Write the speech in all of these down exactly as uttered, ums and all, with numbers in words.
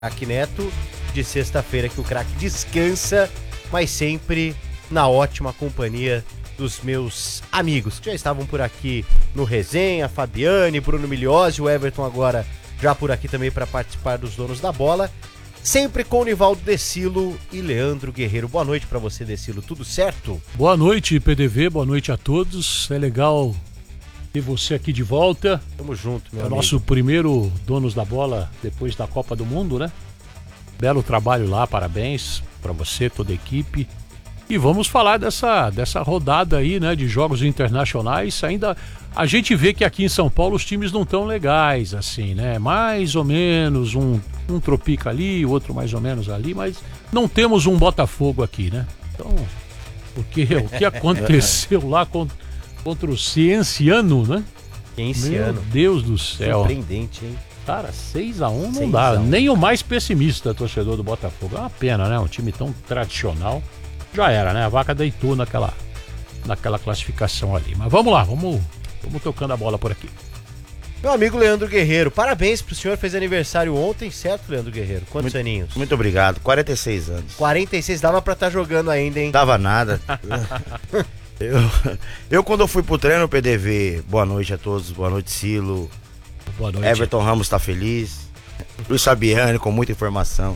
Craque Neto, de sexta-feira que o craque descansa, mas sempre na ótima companhia dos meus amigos, que já estavam por aqui no Resenha, Fabiane, Bruno Migliozzi, o Everton agora já por aqui também para participar dos Donos da Bola, sempre com o Nivaldo Decilo e Leandro Guerreiro. Boa noite para você, Decilo, tudo certo? Boa noite, P D V, boa noite a todos, é legal ter você aqui de volta. Tamo junto, meu é amigo. É o nosso primeiro Donos da Bola depois da Copa do Mundo, né? Belo trabalho lá, parabéns para você, toda a equipe. E vamos falar dessa, dessa rodada aí, né, de jogos internacionais. Ainda a gente vê que aqui em São Paulo os times não tão legais, assim, né? Mais ou menos, um, um tropica ali, outro mais ou menos ali, mas não temos um Botafogo aqui, né? Então, porque o que aconteceu lá contra, contra o Cienciano, né? Cienciano. Meu Deus do céu. Surpreendente, hein? Cara, seis a um não dá. Nem o mais pessimista torcedor do Botafogo. É uma pena, né? Um time tão tradicional. Já era, né? A vaca deitou naquela, naquela classificação ali. Mas vamos lá, vamos, vamos tocando a bola por aqui. Meu amigo Leandro Guerreiro, parabéns pro senhor, fez aniversário ontem, certo, Leandro Guerreiro? Quantos muito, aninhos? Muito obrigado, quarenta e seis anos. quarenta e seis, dava pra estar tá jogando ainda, hein? Dava nada. eu, eu, quando eu fui pro treino, P D V, boa noite a todos, boa noite, Silo. Boa noite. Everton Ramos tá feliz. Luiz Fabiane com muita informação.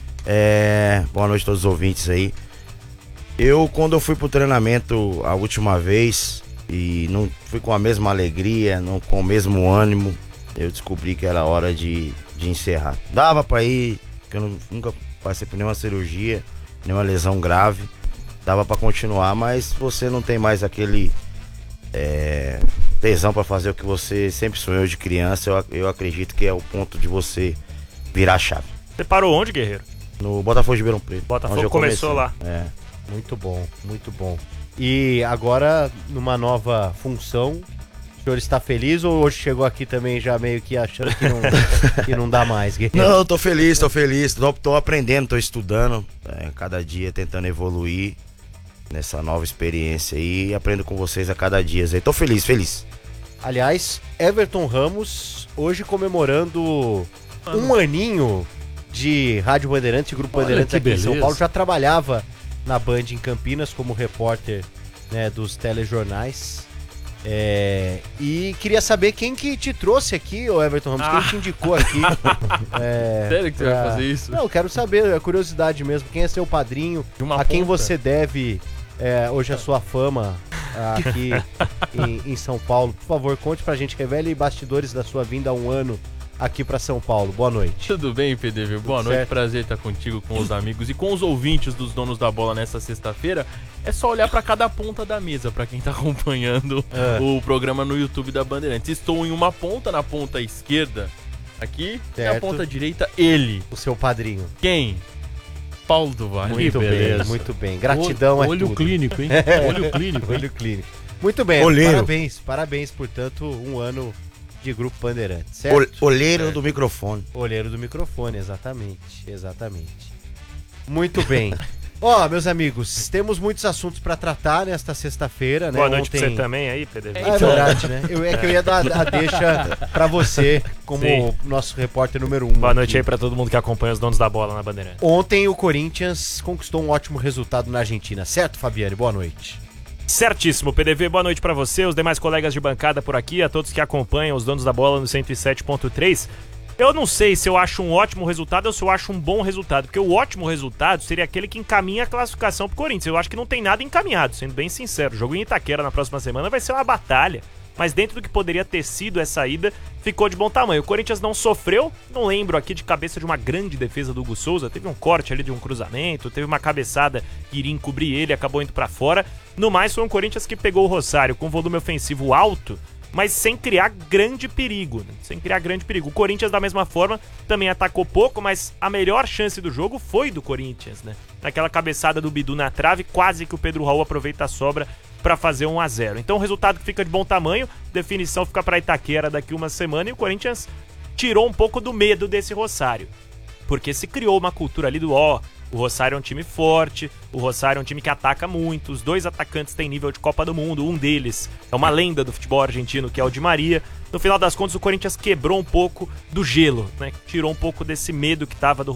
É, boa noite a todos os ouvintes aí. Eu, quando eu fui pro treinamento a última vez e não fui com a mesma alegria, não com o mesmo ânimo, eu descobri que era hora de, de encerrar. Dava pra ir, porque eu não, nunca passei por nenhuma cirurgia, nenhuma lesão grave. Dava pra continuar, mas você não tem mais aquele é, tesão pra fazer o que você sempre sonhou de criança. Eu, eu acredito que é o ponto de você virar a chave. Você parou onde, Guerreiro? No Botafogo de Ribeirão Preto. Botafogo começou lá. É. Muito bom, muito bom. E agora, numa nova função, o senhor está feliz ou hoje chegou aqui também já meio que achando que não, que não dá mais, Guerreiro? Não, tô feliz, tô feliz, tô, tô aprendendo, tô estudando, é, cada dia tentando evoluir nessa nova experiência aí e aprendo com vocês a cada dia. Aí. Tô feliz, feliz. Aliás, Everton Ramos, hoje comemorando um aninho de Rádio Bandeirantes, Grupo Olha, Bandeirantes aqui beleza. em São Paulo, já trabalhava na Band em Campinas como repórter, né, dos telejornais. É, e queria saber quem que te trouxe aqui, ô Everton Ramos, Ah. quem te indicou aqui. É, Sério que você pra... vai fazer isso? Não, eu quero saber, é curiosidade mesmo, quem é seu padrinho, De uma a quem ponta. você deve é, hoje a sua fama aqui em, em São Paulo. Por favor, conte pra gente, revele bastidores da sua vinda há um ano aqui pra São Paulo. Boa noite. Tudo bem, P D V? Boa Tudo noite, certo? prazer estar contigo, com os amigos e com os ouvintes dos Donos da Bola nessa sexta-feira. É só olhar pra cada ponta da mesa, pra quem tá acompanhando Ah. o programa no YouTube da Bandeirantes. Estou em uma ponta, na ponta esquerda, aqui, e na Certo. ponta direita, ele. O seu padrinho. Quem? Paulo do Vale. Muito bem, beleza. muito bem. Gratidão é Olho tudo. clínico, hein? Olho clínico. hein? Olho clínico. Muito bem, Olheiro. parabéns, parabéns, portanto, um ano de Grupo Bandeirantes, certo? Ol- olheiro do microfone. Olheiro do microfone, exatamente, exatamente. Muito bem. Ó, meus amigos, temos muitos assuntos pra tratar nesta sexta-feira, né? Boa noite Ontem... pra você também aí, P D V. Ah, é verdade, né? Eu, é que eu ia dar a deixa pra você, como Sim. nosso repórter número um. Boa noite aqui. aí pra todo mundo que acompanha os Donos da Bola na Bandeirante. Ontem o Corinthians conquistou um ótimo resultado na Argentina, certo, Fabiane? Boa noite. Certíssimo, P D V, boa noite pra você, os demais colegas de bancada por aqui, a todos que acompanham os Donos da Bola no cento e sete ponto três. Eu não sei se eu acho um ótimo resultado ou se eu acho um bom resultado, porque o ótimo resultado seria aquele que encaminha a classificação pro Corinthians. Eu acho que não tem nada encaminhado, sendo bem sincero. O jogo em Itaquera na próxima semana vai ser uma batalha, mas dentro do que poderia ter sido essa ida, ficou de bom tamanho. O Corinthians não sofreu, não lembro aqui de cabeça de uma grande defesa do Hugo Souza, teve um corte ali de um cruzamento, teve uma cabeçada que iria encobrir ele, acabou indo pra fora. No mais, foi um Corinthians que pegou o Rosário com volume ofensivo alto, mas sem criar grande perigo, né? Sem criar grande perigo. O Corinthians, da mesma forma, também atacou pouco, mas a melhor chance do jogo foi do Corinthians, né? Naquela cabeçada do Bidu na trave, quase que o Pedro Raul aproveita a sobra para fazer um a zero. Então o resultado que fica de bom tamanho, definição fica para Itaquera daqui uma semana, e o Corinthians tirou um pouco do medo desse Rosário. Porque se criou uma cultura ali do ó, o Rosário é um time forte, o Rosário é um time que ataca muito, os dois atacantes têm nível de Copa do Mundo, um deles é uma lenda do futebol argentino, que é o Di Maria. no final das contas o Corinthians quebrou um pouco do gelo, né? Tirou um pouco desse medo que tava do